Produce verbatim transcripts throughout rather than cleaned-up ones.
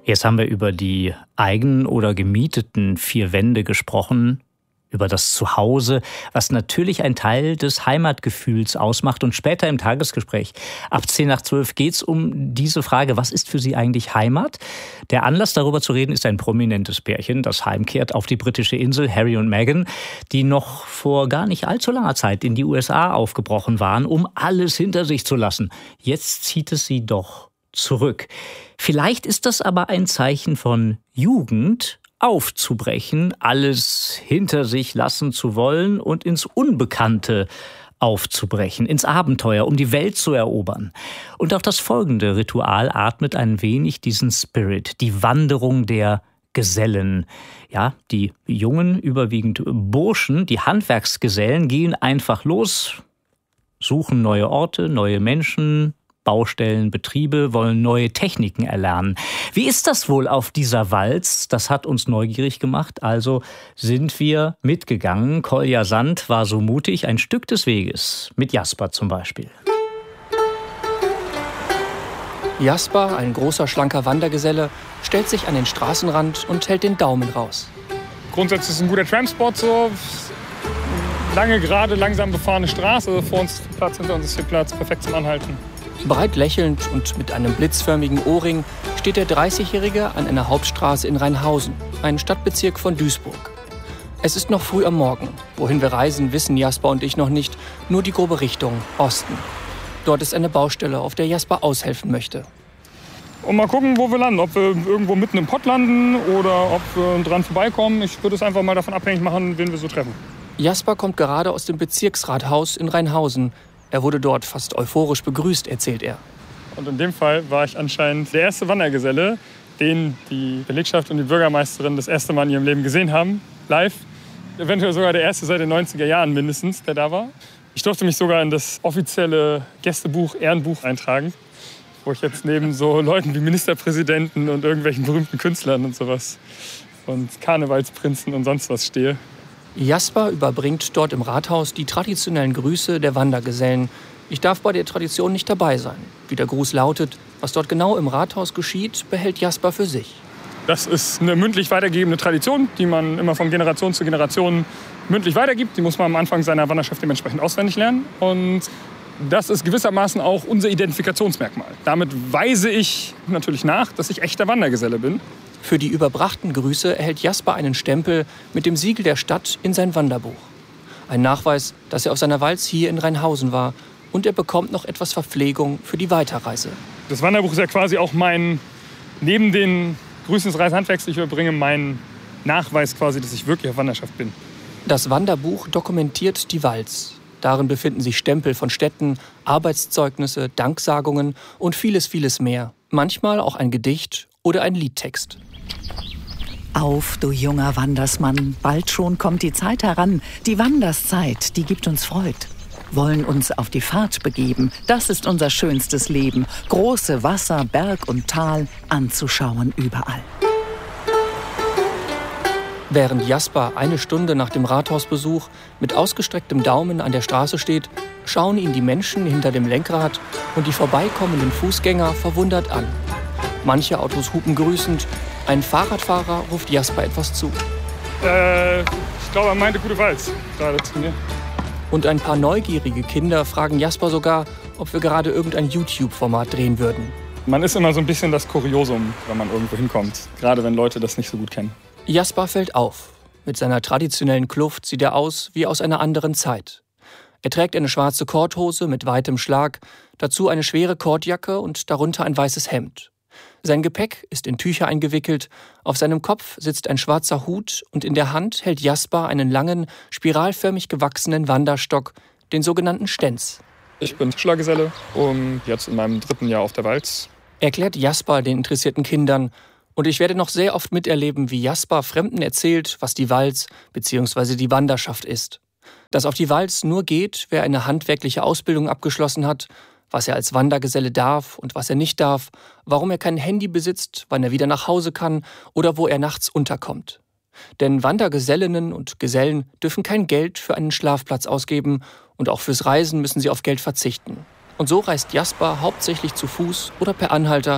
Jetzt haben wir über die eigenen oder gemieteten vier Wände gesprochen, über das Zuhause, was natürlich ein Teil des Heimatgefühls ausmacht. Und später im Tagesgespräch, ab zehn nach zwölf, geht es um diese Frage, was ist für Sie eigentlich Heimat? Der Anlass, darüber zu reden, ist ein prominentes Pärchen, das heimkehrt auf die britische Insel, Harry und Meghan, die noch vor gar nicht allzu langer Zeit in die U S A aufgebrochen waren, um alles hinter sich zu lassen. Jetzt zieht es sie doch zurück. Vielleicht ist das aber ein Zeichen von Jugend, aufzubrechen, alles hinter sich lassen zu wollen und ins Unbekannte aufzubrechen, ins Abenteuer, um die Welt zu erobern. Und auch das folgende Ritual atmet ein wenig diesen Spirit, die Wanderung der Gesellen. Ja, die jungen, überwiegend Burschen, die Handwerksgesellen, gehen einfach los, suchen neue Orte, neue Menschen, Baustellen, Betriebe, wollen neue Techniken erlernen. Wie ist das wohl auf dieser Walz? Das hat uns neugierig gemacht, also sind wir mitgegangen. Kolja Sand war so mutig, ein Stück des Weges, mit Jasper zum Beispiel. Jasper, ein großer, schlanker Wandergeselle, stellt sich an den Straßenrand und hält den Daumen raus. Grundsätzlich ist es ein guter Trampspot, so lange, gerade, langsam befahrene Straße. Also vor uns Platz, hinter uns ist hier Platz, perfekt zum Anhalten. Breit lächelnd und mit einem blitzförmigen Ohrring steht der dreißigjährige an einer Hauptstraße in Rheinhausen, ein Stadtbezirk von Duisburg. Es ist noch früh am Morgen. Wohin wir reisen, wissen Jasper und ich noch nicht. Nur die grobe Richtung, Osten. Dort ist eine Baustelle, auf der Jasper aushelfen möchte. Und mal gucken, wo wir landen. Ob wir irgendwo mitten im Pott landen oder ob wir dran vorbeikommen. Ich würde es einfach mal davon abhängig machen, wen wir so treffen. Jasper kommt gerade aus dem Bezirksrathaus in Rheinhausen. Er wurde dort fast euphorisch begrüßt, erzählt er. Und in dem Fall war ich anscheinend der erste Wandergeselle, den die Belegschaft und die Bürgermeisterin das erste Mal in ihrem Leben gesehen haben, live. Eventuell sogar der erste seit den neunziger Jahren mindestens, der da war. Ich durfte mich sogar in das offizielle Gästebuch, Ehrenbuch eintragen, wo ich jetzt neben so Leuten wie Ministerpräsidenten und irgendwelchen berühmten Künstlern und sowas und Karnevalsprinzen und sonst was stehe. Jasper überbringt dort im Rathaus die traditionellen Grüße der Wandergesellen. Ich darf bei der Tradition nicht dabei sein. Wie der Gruß lautet, was dort genau im Rathaus geschieht, behält Jasper für sich. Das ist eine mündlich weitergegebene Tradition, die man immer von Generation zu Generation mündlich weitergibt. Die muss man am Anfang seiner Wanderschaft dementsprechend auswendig lernen. Und das ist gewissermaßen auch unser Identifikationsmerkmal. Damit weise ich natürlich nach, dass ich echter Wandergeselle bin. Für die überbrachten Grüße erhält Jasper einen Stempel mit dem Siegel der Stadt in sein Wanderbuch. Ein Nachweis, dass er auf seiner Walz hier in Rheinhausen war. Und er bekommt noch etwas Verpflegung für die Weiterreise. Das Wanderbuch ist ja quasi auch mein, neben den Grüßen des Reichshandwerks, die ich überbringe, mein Nachweis quasi, dass ich wirklich auf Wanderschaft bin. Das Wanderbuch dokumentiert die Walz. Darin befinden sich Stempel von Städten, Arbeitszeugnisse, Danksagungen und vieles, vieles mehr. Manchmal auch ein Gedicht oder ein Liedtext. Auf, du junger Wandersmann, bald schon kommt die Zeit heran. Die Wanderszeit, die gibt uns Freud. Wollen uns auf die Fahrt begeben, das ist unser schönstes Leben. Große Wasser, Berg und Tal anzuschauen überall. Während Jasper eine Stunde nach dem Rathausbesuch mit ausgestrecktem Daumen an der Straße steht, schauen ihn die Menschen hinter dem Lenkrad und die vorbeikommenden Fußgänger verwundert an. Manche Autos hupen grüßend, ein Fahrradfahrer ruft Jasper etwas zu. Äh, ich glaube, er meinte gute Walz gerade zu mir. Und ein paar neugierige Kinder fragen Jasper sogar, ob wir gerade irgendein YouTube-Format drehen würden. Man ist immer so ein bisschen das Kuriosum, wenn man irgendwo hinkommt. Gerade wenn Leute das nicht so gut kennen. Jasper fällt auf. Mit seiner traditionellen Kluft sieht er aus wie aus einer anderen Zeit. Er trägt eine schwarze Korthose mit weitem Schlag, dazu eine schwere Kordjacke und darunter ein weißes Hemd. Sein Gepäck ist in Tücher eingewickelt, auf seinem Kopf sitzt ein schwarzer Hut und in der Hand hält Jasper einen langen, spiralförmig gewachsenen Wanderstock, den sogenannten Stenz. Ich bin Tischlergeselle und jetzt in meinem dritten Jahr auf der Walz. Erklärt Jasper den interessierten Kindern. Und ich werde noch sehr oft miterleben, wie Jasper Fremden erzählt, was die Walz bzw. die Wanderschaft ist. Dass auf die Walz nur geht, wer eine handwerkliche Ausbildung abgeschlossen hat, was er als Wandergeselle darf und was er nicht darf, warum er kein Handy besitzt, wann er wieder nach Hause kann oder wo er nachts unterkommt. Denn Wandergesellinnen und Gesellen dürfen kein Geld für einen Schlafplatz ausgeben und auch fürs Reisen müssen sie auf Geld verzichten. Und so reist Jasper hauptsächlich zu Fuß oder per Anhalter,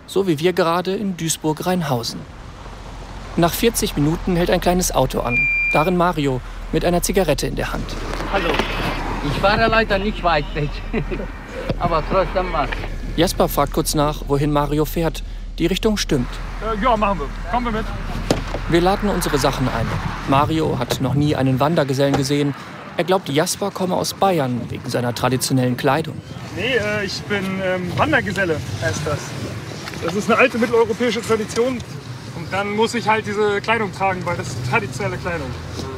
So wie wir gerade in Duisburg-Rheinhausen. Nach vierzig Minuten hält ein kleines Auto an. Darin Mario mit einer Zigarette in der Hand. Hallo. Ich fahre leider nicht weit weg. Aber trotzdem was. Jasper fragt kurz nach, wohin Mario fährt. Die Richtung stimmt. Äh, ja, machen wir. Kommen wir mit. Wir laden unsere Sachen ein. Mario hat noch nie einen Wandergesellen gesehen. Er glaubt, Jasper komme aus Bayern wegen seiner traditionellen Kleidung. Nee, äh, ich bin ähm, Wandergeselle, heißt das. Das ist eine alte mitteleuropäische Tradition. Und dann muss ich halt diese Kleidung tragen, weil das ist traditionelle Kleidung.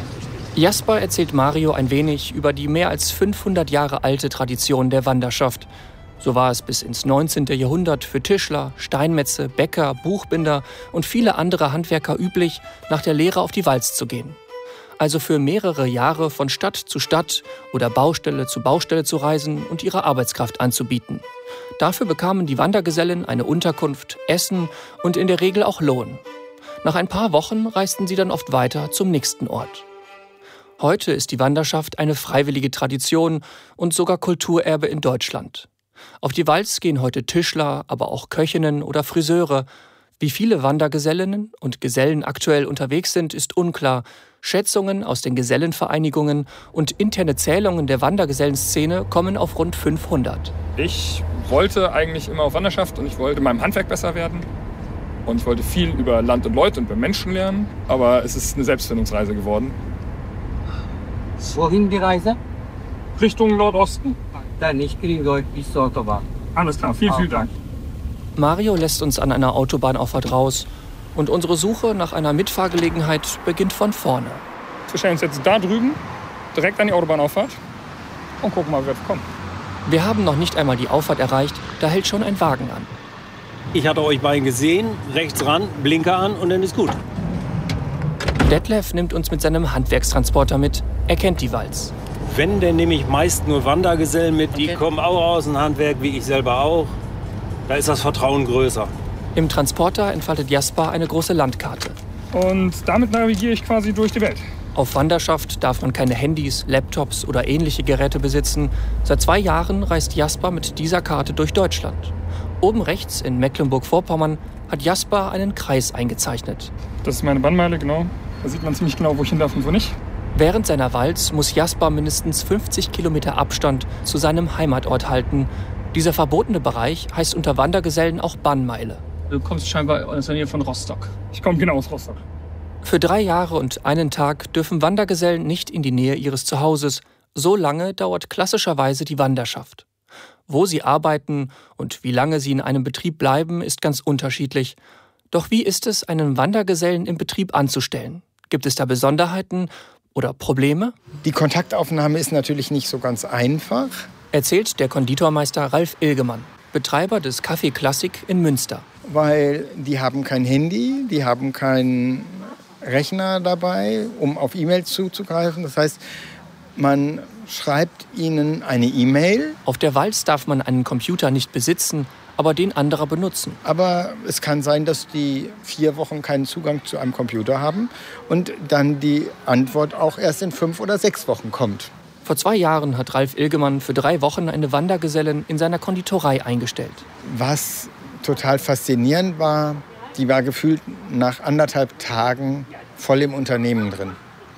Jasper erzählt Mario ein wenig über die mehr als fünfhundert Jahre alte Tradition der Wanderschaft. So war es bis ins neunzehnte Jahrhundert für Tischler, Steinmetze, Bäcker, Buchbinder und viele andere Handwerker üblich, nach der Lehre auf die Walz zu gehen. Also für mehrere Jahre von Stadt zu Stadt oder Baustelle zu Baustelle zu reisen und ihre Arbeitskraft anzubieten. Dafür bekamen die Wandergesellen eine Unterkunft, Essen und in der Regel auch Lohn. Nach ein paar Wochen reisten sie dann oft weiter zum nächsten Ort. Heute ist die Wanderschaft eine freiwillige Tradition und sogar Kulturerbe in Deutschland. Auf die Walz gehen heute Tischler, aber auch Köchinnen oder Friseure. Wie viele Wandergesellinnen und Gesellen aktuell unterwegs sind, ist unklar. Schätzungen aus den Gesellenvereinigungen und interne Zählungen der Wandergesellenszene kommen auf rund fünfhundert. Ich wollte eigentlich immer auf Wanderschaft und ich wollte in meinem Handwerk besser werden. Und ich wollte viel über Land und Leute und über Menschen lernen. Aber es ist eine Selbstfindungsreise geworden. Wohin die Reise? Richtung Nordosten. Dann ich kriege euch bis zur Autobahn. Alles klar, vielen, vielen Dank. Mario lässt uns an einer Autobahnauffahrt raus. Und unsere Suche nach einer Mitfahrgelegenheit beginnt von vorne. Wir stellen uns jetzt da drüben, direkt an die Autobahnauffahrt und gucken mal, wie wir kommen. Wir haben noch nicht einmal die Auffahrt erreicht, da hält schon ein Wagen an. Ich hatte euch beiden gesehen, rechts ran, Blinker an und dann ist gut. Detlef nimmt uns mit seinem Handwerkstransporter mit. Er kennt die Walz. Wenn, dann nehme ich meist nur Wandergesellen mit. Die kommen auch aus dem Handwerk, wie ich selber auch. Da ist das Vertrauen größer. Im Transporter entfaltet Jasper eine große Landkarte. Und damit navigiere ich quasi durch die Welt. Auf Wanderschaft darf man keine Handys, Laptops oder ähnliche Geräte besitzen. Seit zwei Jahren reist Jasper mit dieser Karte durch Deutschland. Oben rechts in Mecklenburg-Vorpommern hat Jasper einen Kreis eingezeichnet. Das ist meine Bannmeile, genau. Da sieht man ziemlich genau, wo ich hin darf und wo nicht. Während seiner Walz muss Jasper mindestens fünfzig Kilometer Abstand zu seinem Heimatort halten. Dieser verbotene Bereich heißt unter Wandergesellen auch Bannmeile. Du kommst scheinbar aus der Nähe von Rostock. Ich komme genau aus Rostock. Für drei Jahre und einen Tag dürfen Wandergesellen nicht in die Nähe ihres Zuhauses. So lange dauert klassischerweise die Wanderschaft. Wo sie arbeiten und wie lange sie in einem Betrieb bleiben, ist ganz unterschiedlich. Doch wie ist es, einen Wandergesellen im Betrieb anzustellen? Gibt es da Besonderheiten oder Probleme? Die Kontaktaufnahme ist natürlich nicht so ganz einfach. Erzählt der Konditormeister Ralf Ilgemann, Betreiber des Café Klassik in Münster. Weil die haben kein Handy, die haben keinen Rechner dabei, um auf E-Mails zuzugreifen. Das heißt, man schreibt ihnen eine E-Mail. Auf der Walz darf man einen Computer nicht besitzen, aber den anderer benutzen. Aber es kann sein, dass die vier Wochen keinen Zugang zu einem Computer haben und dann die Antwort auch erst in fünf oder sechs Wochen kommt. Vor zwei Jahren hat Ralf Ilgemann für drei Wochen eine Wandergesellin in seiner Konditorei eingestellt. Was total faszinierend war, die war gefühlt nach anderthalb Tagen voll im Unternehmen drin.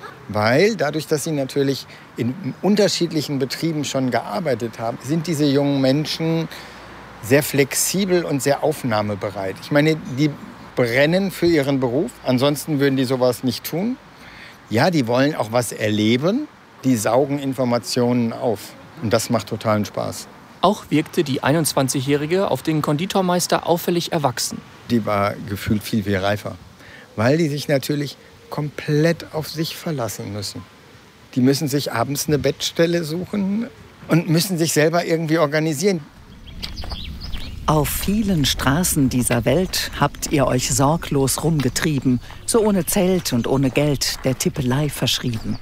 Weil dadurch, dass sie natürlich in unterschiedlichen Betrieben schon gearbeitet haben, sind diese jungen Menschen sehr flexibel und sehr aufnahmebereit. Ich meine, die brennen für ihren Beruf, ansonsten würden die sowas nicht tun. Ja, die wollen auch was erleben, die saugen Informationen auf. Und das macht totalen Spaß. Auch wirkte die einundzwanzigjährige auf den Konditormeister auffällig erwachsen. Die war gefühlt viel, viel reifer, weil die sich natürlich komplett auf sich verlassen müssen. Die müssen sich abends eine Bettstelle suchen und müssen sich selber irgendwie organisieren. Auf vielen Straßen dieser Welt habt ihr euch sorglos rumgetrieben, so ohne Zelt und ohne Geld der Tippelei verschrieben.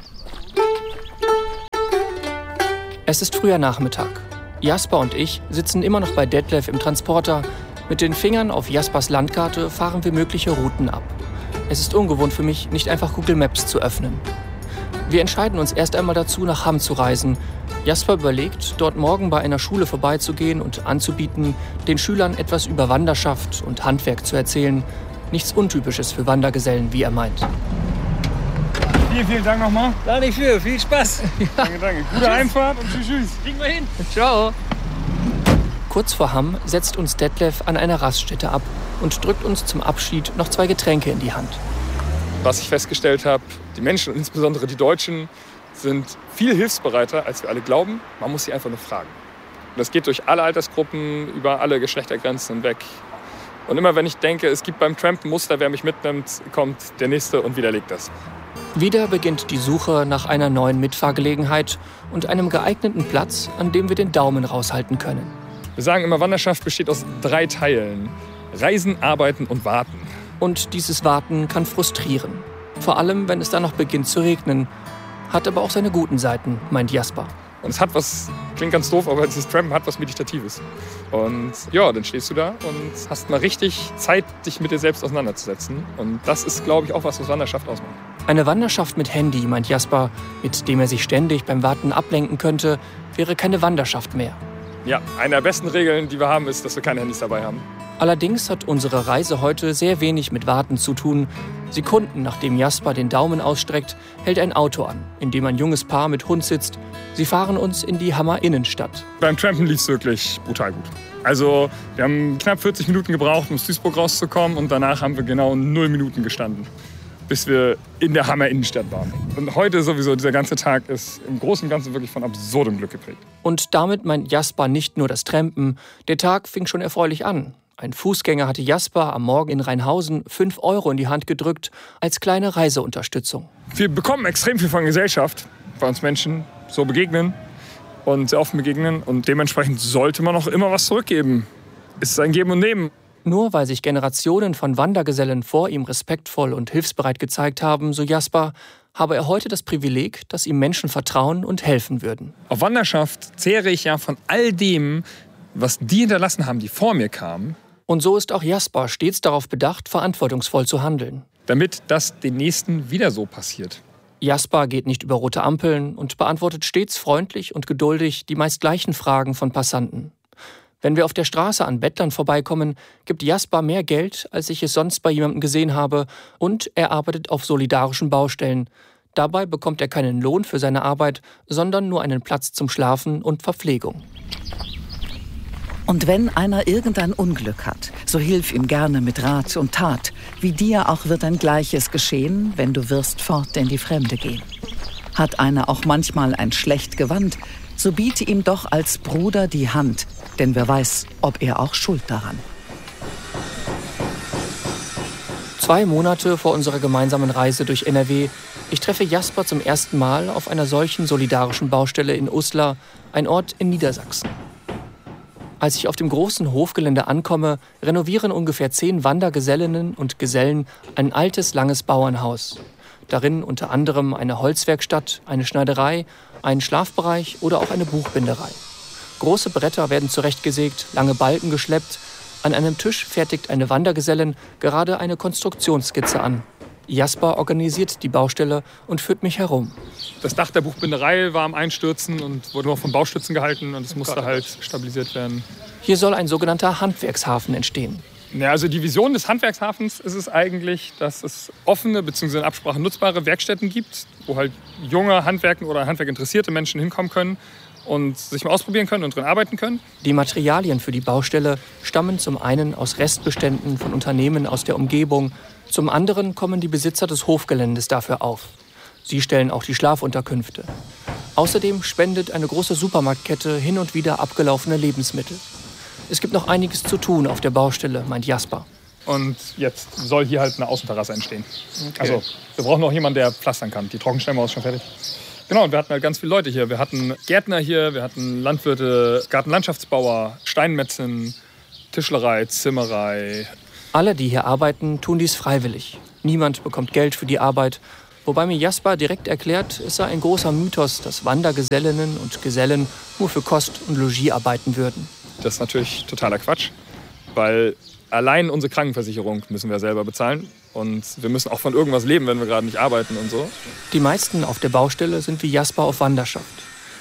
Es ist früher Nachmittag. Jasper und ich sitzen immer noch bei Detlef im Transporter. Mit den Fingern auf Jaspers Landkarte fahren wir mögliche Routen ab. Es ist ungewohnt für mich, nicht einfach Google Maps zu öffnen. Wir entscheiden uns erst einmal dazu, nach Hamm zu reisen. Jasper überlegt, dort morgen bei einer Schule vorbeizugehen und anzubieten, den Schülern etwas über Wanderschaft und Handwerk zu erzählen. Nichts Untypisches für Wandergesellen, wie er meint. Vielen, vielen Dank nochmal. Da nicht für, viel Spaß. Ja. Danke, danke. Gute tschüss. Heimfahrt und tschüss, tschüss. Kriegen wir hin. Ciao. Kurz vor Hamm setzt uns Detlef an einer Raststätte ab und drückt uns zum Abschied noch zwei Getränke in die Hand. Was ich festgestellt habe, die Menschen und insbesondere die Deutschen sind viel hilfsbereiter, als wir alle glauben. Man muss sie einfach nur fragen. Und das geht durch alle Altersgruppen, über alle Geschlechtergrenzen hinweg. Und immer wenn ich denke, es gibt beim Tramp ein Muster, wer mich mitnimmt, kommt der Nächste und widerlegt das. Wieder beginnt die Suche nach einer neuen Mitfahrgelegenheit und einem geeigneten Platz, an dem wir den Daumen raushalten können. Wir sagen immer, Wanderschaft besteht aus drei Teilen. Reisen, Arbeiten und Warten. Und dieses Warten kann frustrieren. Vor allem, wenn es dann noch beginnt zu regnen. Hat aber auch seine guten Seiten, meint Jasper. Und es hat was, klingt ganz doof, aber dieses Trampen hat was Meditatives. Und ja, dann stehst du da und hast mal richtig Zeit, dich mit dir selbst auseinanderzusetzen. Und das ist, glaube ich, auch was, was Wanderschaft ausmacht. Eine Wanderschaft mit Handy, meint Jasper, mit dem er sich ständig beim Warten ablenken könnte, wäre keine Wanderschaft mehr. Ja, eine der besten Regeln, die wir haben, ist, dass wir keine Handys dabei haben. Allerdings hat unsere Reise heute sehr wenig mit Warten zu tun. Sekunden nachdem Jasper den Daumen ausstreckt, hält ein Auto an, in dem ein junges Paar mit Hund sitzt. Sie fahren uns in die Hammer Innenstadt. Beim Trampen lief es wirklich brutal gut. Also wir haben knapp vierzig Minuten gebraucht, um aus Duisburg rauszukommen. Und danach haben wir genau null Minuten gestanden, bis wir in der Hammer Innenstadt waren. Und heute sowieso, dieser ganze Tag ist im Großen und Ganzen wirklich von absurdem Glück geprägt. Und damit meint Jasper nicht nur das Trampen. Der Tag fing schon erfreulich an. Ein Fußgänger hatte Jasper am Morgen in Rheinhausen fünf Euro in die Hand gedrückt als kleine Reiseunterstützung. Wir bekommen extrem viel von Gesellschaft, bei uns Menschen so begegnen und sehr offen begegnen. Und dementsprechend sollte man auch immer was zurückgeben. Es ist ein Geben und Nehmen. Nur weil sich Generationen von Wandergesellen vor ihm respektvoll und hilfsbereit gezeigt haben, so Jasper, habe er heute das Privileg, dass ihm Menschen vertrauen und helfen würden. Auf Wanderschaft zehre ich ja von all dem, was die hinterlassen haben, die vor mir kamen. Und so ist auch Jasper stets darauf bedacht, verantwortungsvoll zu handeln. Damit das den Nächsten wieder so passiert. Jasper geht nicht über rote Ampeln und beantwortet stets freundlich und geduldig die meist gleichen Fragen von Passanten. Wenn wir auf der Straße an Bettlern vorbeikommen, gibt Jasper mehr Geld, als ich es sonst bei jemandem gesehen habe, und er arbeitet auf solidarischen Baustellen. Dabei bekommt er keinen Lohn für seine Arbeit, sondern nur einen Platz zum Schlafen und Verpflegung. Und wenn einer irgendein Unglück hat, so hilf ihm gerne mit Rat und Tat. Wie dir auch wird ein Gleiches geschehen, wenn du wirst fort in die Fremde gehen. Hat einer auch manchmal ein schlecht Gewand, so biete ihm doch als Bruder die Hand, denn wer weiß, ob er auch schuld daran. Zwei Monate vor unserer gemeinsamen Reise durch N R W, ich treffe Jasper zum ersten Mal auf einer solchen solidarischen Baustelle in Uslar, ein Ort in Niedersachsen. Als ich auf dem großen Hofgelände ankomme, renovieren ungefähr zehn Wandergesellinnen und Gesellen ein altes, langes Bauernhaus. Darin unter anderem eine Holzwerkstatt, eine Schneiderei, ein Schlafbereich oder auch eine Buchbinderei. Große Bretter werden zurechtgesägt, lange Balken geschleppt. An einem Tisch fertigt eine Wandergesellin gerade eine Konstruktionsskizze an. Jasper organisiert die Baustelle und führt mich herum. Das Dach der Buchbinderei war am Einstürzen und wurde noch von Baustützen gehalten und es musste halt stabilisiert werden. Hier soll ein sogenannter Handwerkshafen entstehen. Ja, also die Vision des Handwerkshafens ist es eigentlich, dass es offene bzw. in Absprache nutzbare Werkstätten gibt, wo halt junge Handwerken oder handwerkinteressierte Menschen hinkommen können und sich mal ausprobieren können und drin arbeiten können. Die Materialien für die Baustelle stammen zum einen aus Restbeständen von Unternehmen aus der Umgebung, zum anderen kommen die Besitzer des Hofgeländes dafür auf. Sie stellen auch die Schlafunterkünfte. Außerdem spendet eine große Supermarktkette hin und wieder abgelaufene Lebensmittel. Es gibt noch einiges zu tun auf der Baustelle, meint Jasper. Und jetzt soll hier halt eine Außenterrasse entstehen. Okay. Also wir brauchen noch jemanden, der pflastern kann. Die Trockensteinmauer ist schon fertig. Genau, und wir hatten halt ganz viele Leute hier. Wir hatten Gärtner hier, wir hatten Landwirte, Gartenlandschaftsbauer, Steinmetzen, Tischlerei, Zimmerei. Alle, die hier arbeiten, tun dies freiwillig. Niemand bekommt Geld für die Arbeit. Wobei mir Jasper direkt erklärt, es sei ein großer Mythos, dass Wandergesellinnen und Gesellen nur für Kost und Logis arbeiten würden. Das ist natürlich totaler Quatsch, weil allein unsere Krankenversicherung müssen wir selber bezahlen. Und wir müssen auch von irgendwas leben, wenn wir gerade nicht arbeiten und so. Die meisten auf der Baustelle sind wie Jasper auf Wanderschaft.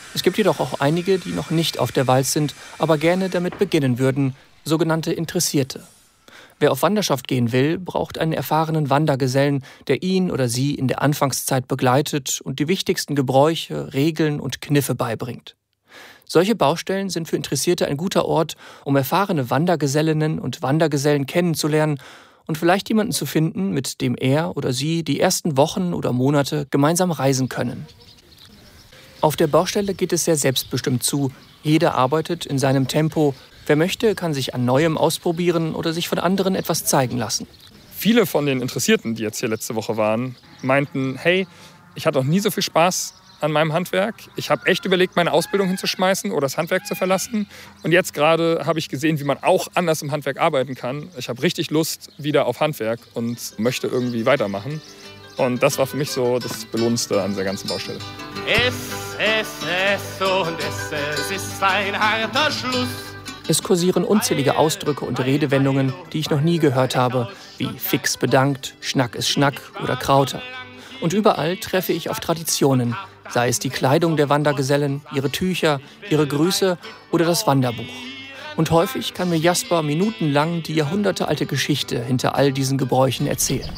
Es gibt jedoch auch einige, die noch nicht auf der Walz sind, aber gerne damit beginnen würden, sogenannte Interessierte. Wer auf Wanderschaft gehen will, braucht einen erfahrenen Wandergesellen, der ihn oder sie in der Anfangszeit begleitet und die wichtigsten Gebräuche, Regeln und Kniffe beibringt. Solche Baustellen sind für Interessierte ein guter Ort, um erfahrene Wandergesellinnen und Wandergesellen kennenzulernen und vielleicht jemanden zu finden, mit dem er oder sie die ersten Wochen oder Monate gemeinsam reisen können. Auf der Baustelle geht es sehr selbstbestimmt zu. Jeder arbeitet in seinem Tempo. Wer möchte, kann sich an Neuem ausprobieren oder sich von anderen etwas zeigen lassen. Viele von den Interessierten, die jetzt hier letzte Woche waren, meinten, hey, ich hatte noch nie so viel Spaß an meinem Handwerk. Ich habe echt überlegt, meine Ausbildung hinzuschmeißen oder das Handwerk zu verlassen. Und jetzt gerade habe ich gesehen, wie man auch anders im Handwerk arbeiten kann. Ich habe richtig Lust wieder auf Handwerk und möchte irgendwie weitermachen. Und das war für mich so das Belohnendste an der ganzen Baustelle. Es, es, es und es, es ist ein harter Schluss. Es kursieren unzählige Ausdrücke und Redewendungen, die ich noch nie gehört habe, wie fix bedankt, Schnack ist Schnack oder Krauter. Und überall treffe ich auf Traditionen, sei es die Kleidung der Wandergesellen, ihre Tücher, ihre Grüße oder das Wanderbuch. Und häufig kann mir Jasper minutenlang die jahrhundertealte Geschichte hinter all diesen Gebräuchen erzählen.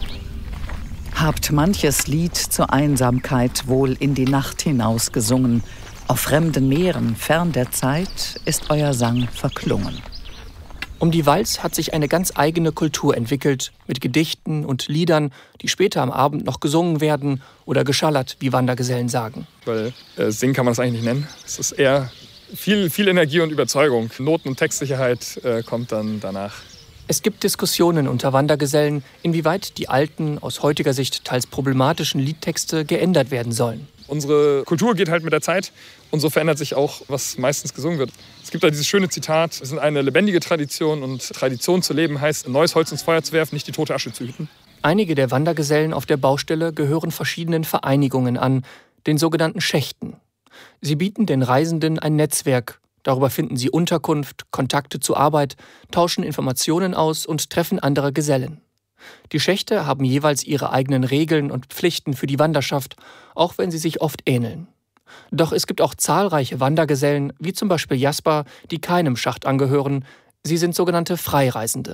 Habt manches Lied zur Einsamkeit wohl in die Nacht hinaus gesungen. Auf fremden Meeren, fern der Zeit, ist euer Sang verklungen. Um die Walz hat sich eine ganz eigene Kultur entwickelt, mit Gedichten und Liedern, die später am Abend noch gesungen werden oder geschallert, wie Wandergesellen sagen. Weil äh, singen kann man das eigentlich nicht nennen. Es ist eher viel, viel Energie und Überzeugung. Noten- und Textsicherheit äh, kommt dann danach. Es gibt Diskussionen unter Wandergesellen, inwieweit die alten, aus heutiger Sicht teils problematischen Liedtexte geändert werden sollen. Unsere Kultur geht halt mit der Zeit und so verändert sich auch, was meistens gesungen wird. Es gibt da dieses schöne Zitat, wir sind eine lebendige Tradition und Tradition zu leben heißt, neues Holz ins Feuer zu werfen, nicht die tote Asche zu hüten. Einige der Wandergesellen auf der Baustelle gehören verschiedenen Vereinigungen an, den sogenannten Schächten. Sie bieten den Reisenden ein Netzwerk. Darüber finden sie Unterkunft, Kontakte zur Arbeit, tauschen Informationen aus und treffen andere Gesellen. Die Schächte haben jeweils ihre eigenen Regeln und Pflichten für die Wanderschaft, auch wenn sie sich oft ähneln. Doch es gibt auch zahlreiche Wandergesellen, wie zum Beispiel Jasper, die keinem Schacht angehören. Sie sind sogenannte Freireisende.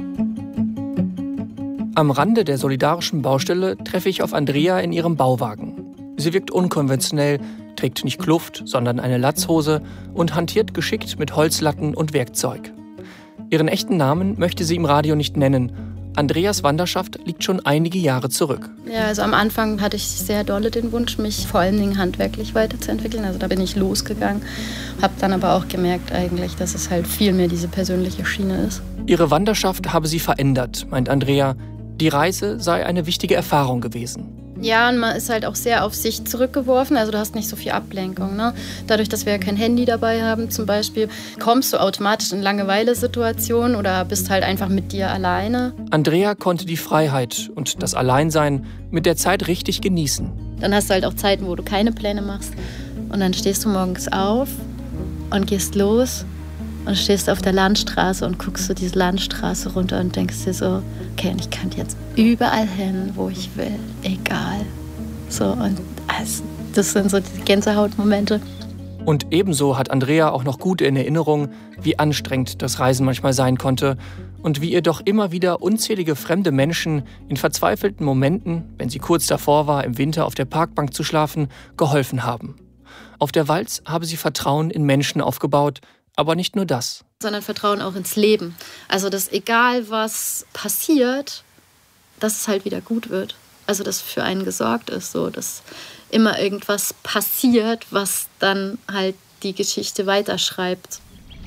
Am Rande der solidarischen Baustelle treffe ich auf Andrea in ihrem Bauwagen. Sie wirkt unkonventionell, trägt nicht Kluft, sondern eine Latzhose und hantiert geschickt mit Holzlatten und Werkzeug. Ihren echten Namen möchte sie im Radio nicht nennen. Andreas Wanderschaft liegt schon einige Jahre zurück. Ja, also am Anfang hatte ich sehr dolle den Wunsch, mich vor allen Dingen handwerklich weiterzuentwickeln. Also da bin ich losgegangen, habe dann aber auch gemerkt eigentlich, dass es halt viel mehr diese persönliche Schiene ist. Ihre Wanderschaft habe sie verändert, meint Andrea. Die Reise sei eine wichtige Erfahrung gewesen. Ja, und man ist halt auch sehr auf sich zurückgeworfen, also du hast nicht so viel Ablenkung. Ne? Dadurch, dass wir ja kein Handy dabei haben zum Beispiel, kommst du automatisch in Langeweile-Situationen oder bist halt einfach mit dir alleine. Andrea konnte die Freiheit und das Alleinsein mit der Zeit richtig genießen. Dann hast du halt auch Zeiten, wo du keine Pläne machst und dann stehst du morgens auf und gehst los und stehst auf der Landstraße und guckst so diese Landstraße runter und denkst dir so, okay, ich kann jetzt überall hin, wo ich will, egal. So, und also, das sind so die Gänsehautmomente. Und ebenso hat Andrea auch noch gut in Erinnerung, wie anstrengend das Reisen manchmal sein konnte und wie ihr doch immer wieder unzählige fremde Menschen in verzweifelten Momenten, wenn sie kurz davor war, im Winter auf der Parkbank zu schlafen, geholfen haben. Auf der Walz habe sie Vertrauen in Menschen aufgebaut, aber nicht nur das. Sondern Vertrauen auch ins Leben. Also, dass egal was passiert, dass es halt wieder gut wird. Also, dass für einen gesorgt ist, so, dass immer irgendwas passiert, was dann halt die Geschichte weiterschreibt.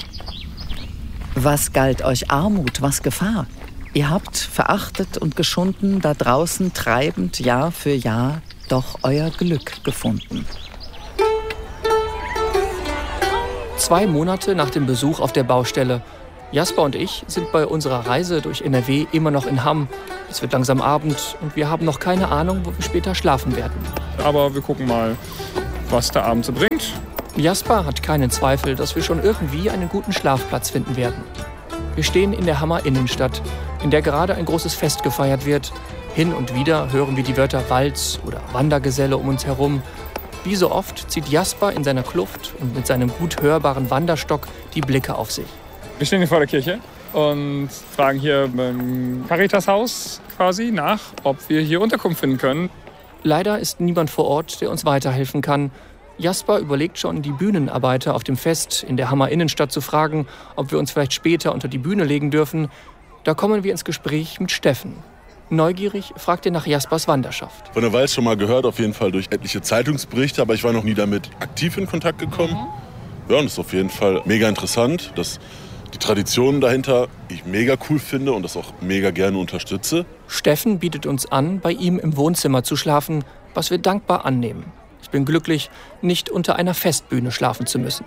Was galt euch Armut, was Gefahr? Ihr habt verachtet und geschunden, da draußen treibend Jahr für Jahr doch euer Glück gefunden. Zwei Monate nach dem Besuch auf der Baustelle. Jasper und ich sind bei unserer Reise durch N R W immer noch in Hamm. Es wird langsam Abend und wir haben noch keine Ahnung, wo wir später schlafen werden. Aber wir gucken mal, was der Abend so bringt. Jasper hat keinen Zweifel, dass wir schon irgendwie einen guten Schlafplatz finden werden. Wir stehen in der Hammer Innenstadt, in der gerade ein großes Fest gefeiert wird. Hin und wieder hören wir die Wörter Walz oder Wandergeselle um uns herum. Wie so oft zieht Jasper in seiner Kluft und mit seinem gut hörbaren Wanderstock die Blicke auf sich. Wir stehen hier vor der Kirche und fragen hier beim Caritashaus quasi nach, ob wir hier Unterkunft finden können. Leider ist niemand vor Ort, der uns weiterhelfen kann. Jasper überlegt schon, die Bühnenarbeiter auf dem Fest in der Hammer Innenstadt zu fragen, ob wir uns vielleicht später unter die Bühne legen dürfen. Da kommen wir ins Gespräch mit Steffen. Neugierig fragt er nach Jaspers Wanderschaft. Von der Walz schon mal gehört, auf jeden Fall durch etliche Zeitungsberichte, aber ich war noch nie damit aktiv in Kontakt gekommen. Mhm. Ja, und das ist auf jeden Fall mega interessant, dass die Traditionen dahinter ich mega cool finde und das auch mega gerne unterstütze. Steffen bietet uns an, bei ihm im Wohnzimmer zu schlafen, was wir dankbar annehmen. Ich bin glücklich, nicht unter einer Festbühne schlafen zu müssen.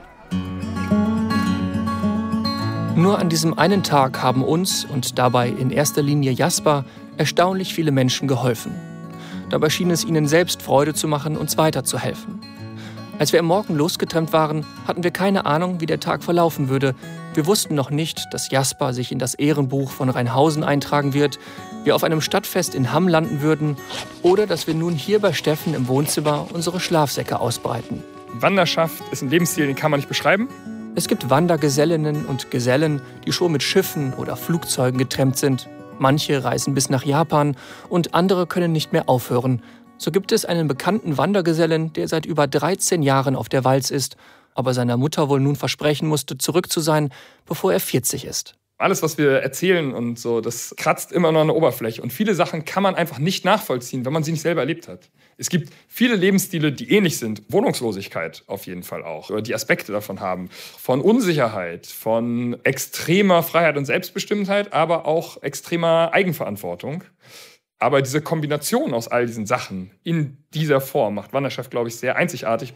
Nur an diesem einen Tag haben uns und dabei in erster Linie Jasper erstaunlich viele Menschen geholfen. Dabei schien es ihnen selbst Freude zu machen, uns weiterzuhelfen. Als wir am Morgen losgetrennt waren, hatten wir keine Ahnung, wie der Tag verlaufen würde. Wir wussten noch nicht, dass Jasper sich in das Ehrenbuch von Rheinhausen eintragen wird, wir auf einem Stadtfest in Hamm landen würden oder dass wir nun hier bei Steffen im Wohnzimmer unsere Schlafsäcke ausbreiten. Wanderschaft ist ein Lebensstil, den kann man nicht beschreiben. Es gibt Wandergesellinnen und Gesellen, die schon mit Schiffen oder Flugzeugen getrennt sind. Manche reisen bis nach Japan und andere können nicht mehr aufhören. So gibt es einen bekannten Wandergesellen, der seit über dreizehn Jahren auf der Walz ist, aber seiner Mutter wohl nun versprechen musste, zurück zu sein, bevor er vierzig ist. Alles, was wir erzählen und so, das kratzt immer nur an der Oberfläche. Und viele Sachen kann man einfach nicht nachvollziehen, wenn man sie nicht selber erlebt hat. Es gibt viele Lebensstile, die ähnlich sind. Wohnungslosigkeit auf jeden Fall auch. Oder die Aspekte davon haben. Von Unsicherheit, von extremer Freiheit und Selbstbestimmtheit, aber auch extremer Eigenverantwortung. Aber diese Kombination aus all diesen Sachen in dieser Form macht Wanderschaft, glaube ich, sehr einzigartig.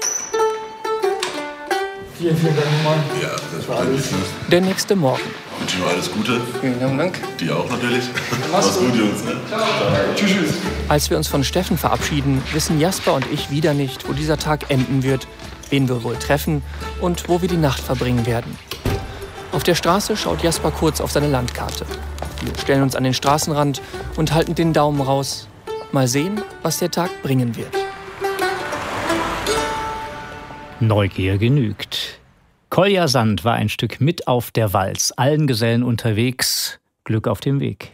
Vielen, vielen Dank nochmal. Ja, das war alles. Der nächste Morgen. Ich wünsche dir alles Gute. Vielen Dank. Dir auch natürlich. Mach's gut, Jungs. Ne? Ciao. Tschüss, tschüss. Als wir uns von Steffen verabschieden, wissen Jasper und ich wieder nicht, wo dieser Tag enden wird, wen wir wohl treffen und wo wir die Nacht verbringen werden. Auf der Straße schaut Jasper kurz auf seine Landkarte. Wir stellen uns an den Straßenrand und halten den Daumen raus. Mal sehen, was der Tag bringen wird. Neugier genügt. Kolja Sand war ein Stück mit auf der Walz, allen Gesellen unterwegs. Glück auf dem Weg.